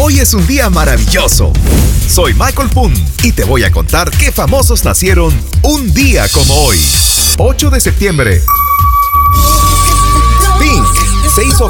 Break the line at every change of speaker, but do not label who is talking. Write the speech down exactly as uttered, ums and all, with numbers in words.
Hoy es un día maravilloso. Soy Michael Poon y te voy a contar qué famosos nacieron un día como hoy. ocho de septiembre. Pink se hizo